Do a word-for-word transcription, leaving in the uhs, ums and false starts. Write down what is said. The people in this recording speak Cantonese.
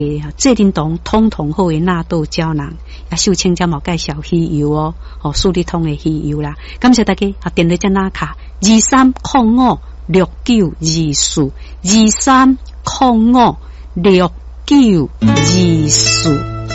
这叮咚通通好的纳豆胶囊，也秀清家冇介绍鱼油哦，哦数理通的鱼油啦。感谢大家啊，电话只拿卡二三零五六九二四二三零五六九二四。